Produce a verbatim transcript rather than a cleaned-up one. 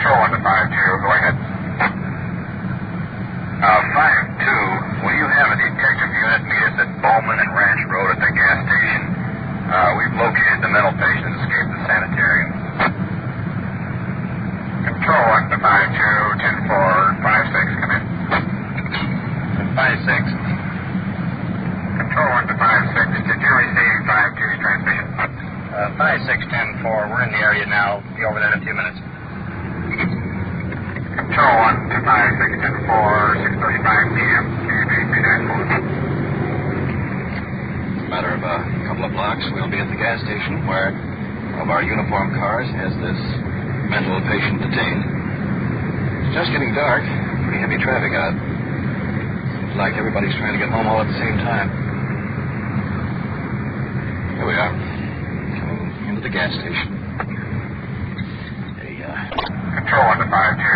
Control one to five two, go ahead. Uh, five two, will you have a detective unit meet us at Bowman and Ranch Road at the gas station? Uh, we've located the mental patient who escaped the sanitarium. Control one to five two, ten four, five six, come in. five six. Control one to five six, did you receive five two's transmission? Uh, five six ten four, we're in the area now. Be over there in a few minutes. Control one to five six ten four, six thirty-five p.m. Q B three nine four. In a matter of a couple of blocks, we'll be at the gas station where one of our uniformed cars has this mental patient detained. It's just getting dark. Pretty heavy traffic out. Seems like everybody's trying to get home all at the same time. Here we are. Coming into the gas station. Hey, uh... Control one to five two.